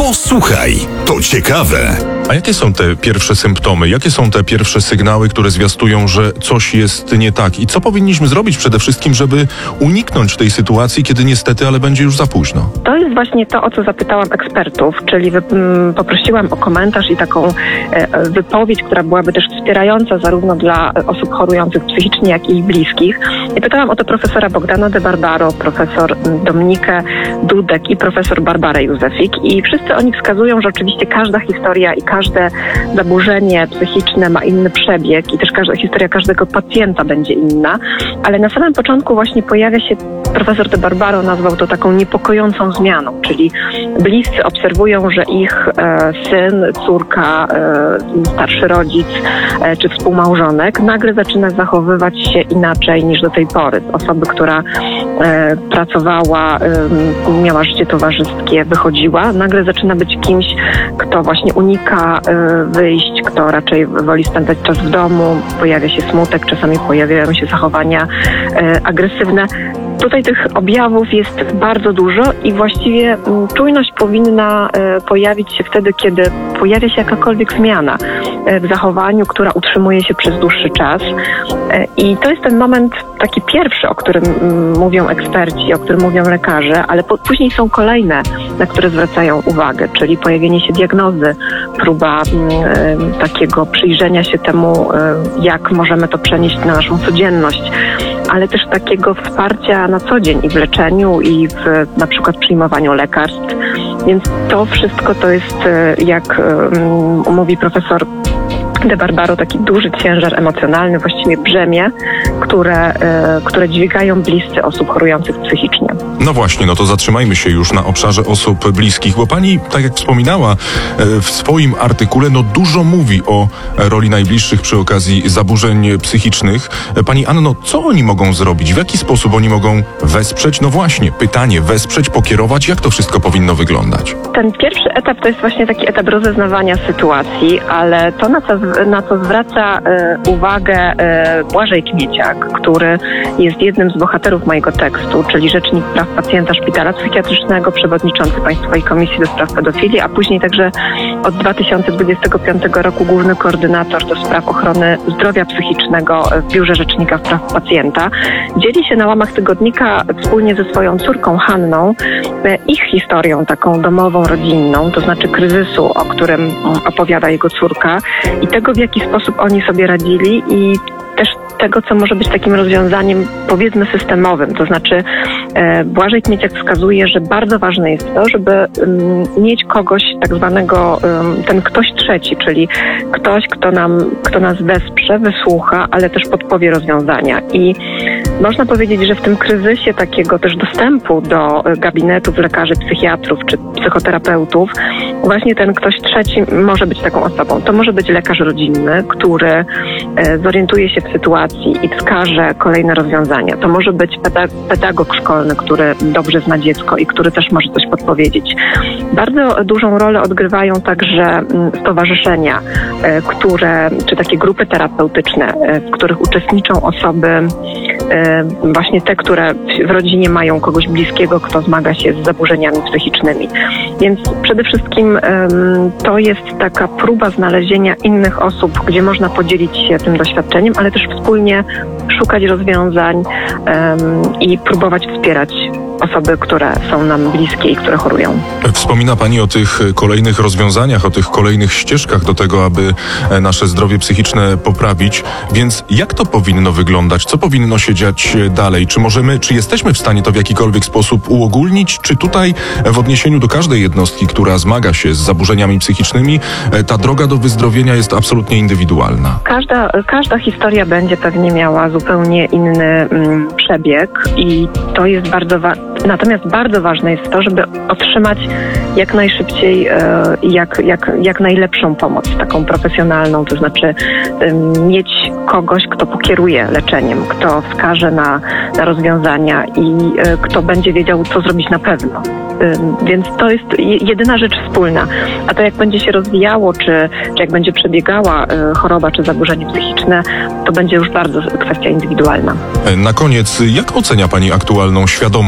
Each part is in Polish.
Posłuchaj, to ciekawe. A jakie są te pierwsze symptomy? Jakie są te pierwsze sygnały, które zwiastują, że coś jest nie tak? I co powinniśmy zrobić przede wszystkim, żeby uniknąć tej sytuacji, kiedy niestety, ale będzie już za późno? To jest właśnie to, o co zapytałam ekspertów, czyli poprosiłam o komentarz i taką wypowiedź, która byłaby też wspierająca zarówno dla osób chorujących psychicznie, jak i ich bliskich. I pytałam o to profesora Bogdana de Barbaro, profesor Dominikę Dudek i profesor Barbarę Józefik. I wszyscy oni wskazują, że oczywiście każda historia i każde zaburzenie psychiczne ma inny przebieg i też historia każdego pacjenta będzie inna, ale na samym początku właśnie pojawia się, profesor de Barbaro nazwał to taką niepokojącą zmianą, czyli bliscy obserwują, że ich syn, córka, starszy rodzic czy współmałżonek nagle zaczyna zachowywać się inaczej niż do tej pory. Osoby, która pracowała, miała życie towarzyskie, wychodziła, nagle zaczyna być kimś, kto właśnie unika wyjść, kto raczej woli spędzać czas w domu, pojawia się smutek, czasami pojawiają się zachowania agresywne. Tutaj tych objawów jest bardzo dużo i właściwie czujność powinna pojawić się wtedy, kiedy pojawia się jakakolwiek zmiana w zachowaniu, która utrzymuje się przez dłuższy czas. I to jest ten moment taki pierwszy, o którym mówią eksperci, o którym mówią lekarze, ale później są kolejne, na które zwracają uwagę, czyli pojawienie się diagnozy, próba takiego przyjrzenia się temu, jak możemy to przenieść na naszą codzienność, ale też takiego wsparcia na co dzień i w leczeniu, i w na przykład przyjmowaniu lekarstw. Więc to wszystko to jest, jak mówi profesor de Barbaro, taki duży ciężar emocjonalny, właściwie brzemię, które dźwigają bliscy osób chorujących psychicznie. No właśnie, no to zatrzymajmy się już na obszarze osób bliskich, bo pani, tak jak wspominała w swoim artykule, no dużo mówi o roli najbliższych przy okazji zaburzeń psychicznych. Pani Anno, co oni mogą zrobić? W jaki sposób oni mogą wesprzeć? No właśnie, pytanie, wesprzeć, pokierować, jak to wszystko powinno wyglądać? Ten pierwszy etap to jest właśnie taki etap rozeznawania sytuacji, ale to, na co zwraca uwagę Błażej Kmieciak, który jest jednym z bohaterów mojego tekstu, czyli rzecznik praw pacjenta Szpitala Psychiatrycznego, przewodniczący Państwowej Komisji do Spraw Pedofilii, a później także od 2025 roku główny koordynator do spraw ochrony zdrowia psychicznego w Biurze Rzecznika Praw Pacjenta, dzieli się na łamach tygodnika wspólnie ze swoją córką Hanną ich historią taką domową, rodzinną, to znaczy kryzysu, o którym opowiada jego córka i tego, w jaki sposób oni sobie radzili i też tego, co może być takim rozwiązaniem, powiedzmy, systemowym. To znaczy Błażej Kmieciak wskazuje, że bardzo ważne jest to, żeby mieć kogoś tak zwanego, ten ktoś trzeci, czyli ktoś, kto nas wesprze, wysłucha, ale też podpowie rozwiązania. I można powiedzieć, że w tym kryzysie takiego też dostępu do gabinetów lekarzy, psychiatrów czy psychoterapeutów, właśnie ten ktoś trzeci może być taką osobą. To może być lekarz rodzinny, który zorientuje się w sytuacji i wskaże kolejne rozwiązania. To może być pedagog szkolny, który dobrze zna dziecko i który też może coś podpowiedzieć. Bardzo dużą rolę odgrywają także stowarzyszenia, czy takie grupy terapeutyczne, w których uczestniczą osoby, właśnie te, które w rodzinie mają kogoś bliskiego, kto zmaga się z zaburzeniami psychicznymi. Więc przede wszystkim to jest taka próba znalezienia innych osób, gdzie można podzielić się tym doświadczeniem, ale też wspólnie szukać rozwiązań i próbować wspierać osoby, które są nam bliskie i które chorują. Wspomina Pani o tych kolejnych rozwiązaniach, o tych kolejnych ścieżkach do tego, aby nasze zdrowie psychiczne poprawić. Więc jak to powinno wyglądać? Co powinno się dziać dalej? Czy jesteśmy w stanie to w jakikolwiek sposób uogólnić? Czy tutaj w odniesieniu do każdej jednostki, która zmaga się z zaburzeniami psychicznymi, ta droga do wyzdrowienia jest absolutnie indywidualna? Każda historia będzie pewnie miała zupełnie inny przebieg i to jest natomiast bardzo ważne jest to, żeby otrzymać jak najszybciej i jak najlepszą pomoc, taką profesjonalną, to znaczy mieć kogoś, kto pokieruje leczeniem, kto wskaże na rozwiązania i kto będzie wiedział, co zrobić na pewno. Więc to jest jedyna rzecz wspólna. A to jak będzie się rozwijało, czy jak będzie przebiegała choroba, czy zaburzenie psychiczne, to będzie już bardzo kwestia indywidualna. Na koniec, jak ocenia Pani aktualną świadomość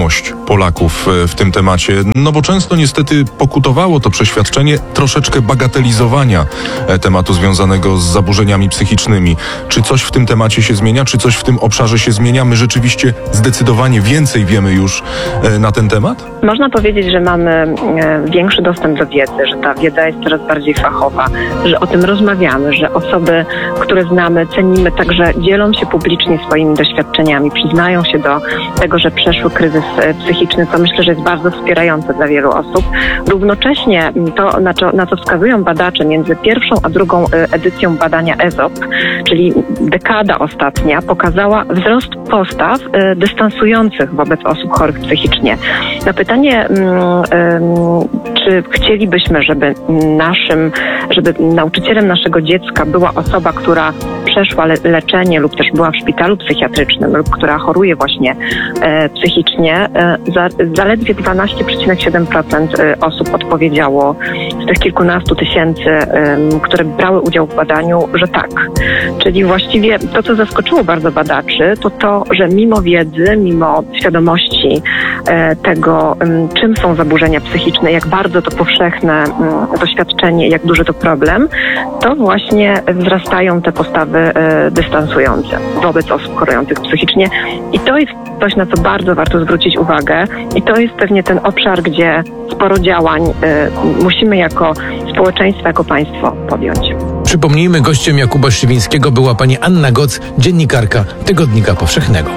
Polaków w tym temacie? No bo często niestety pokutowało to przeświadczenie troszeczkę bagatelizowania tematu związanego z zaburzeniami psychicznymi. Czy coś w tym temacie się zmienia? Czy coś w tym obszarze się zmienia? My rzeczywiście zdecydowanie więcej wiemy już na ten temat? Można powiedzieć, że mamy większy dostęp do wiedzy, że ta wiedza jest coraz bardziej fachowa, że o tym rozmawiamy, że osoby, które znamy, cenimy, także dzielą się publicznie swoimi doświadczeniami, przyznają się do tego, że przeszły kryzys psychiczny, co myślę, że jest bardzo wspierające dla wielu osób. Równocześnie to, na co wskazują badacze między pierwszą a drugą edycją badania ESOP, czyli dekada ostatnia, pokazała wzrost postaw dystansujących wobec osób chorych psychicznie. Na pytanie, czy chcielibyśmy, żeby nauczycielem naszego dziecka była osoba, która przeszła leczenie lub też była w szpitalu psychiatrycznym lub która choruje właśnie psychicznie, zaledwie 12,7% osób odpowiedziało z tych kilkunastu tysięcy, które brały udział w badaniu, że tak. Czyli właściwie to, co zaskoczyło bardzo badaczy, to, że mimo wiedzy, mimo świadomości tego, czym są zaburzenia psychiczne, jak bardzo to powszechne doświadczenie, jak duży to problem, to właśnie wzrastają te postawy dystansujące wobec osób chorujących psychicznie. I to jest coś, na co bardzo warto zwrócić uwagę. I to jest pewnie ten obszar, gdzie sporo działań musimy jako społeczeństwo, jako państwo podjąć. Przypomnijmy, gościem Jakuba Szywińskiego była pani Anna Goc, dziennikarka Tygodnika Powszechnego.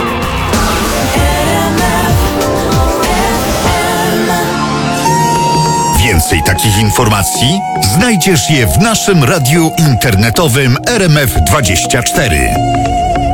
Więcej takich informacji znajdziesz je w naszym radiu internetowym RMF24.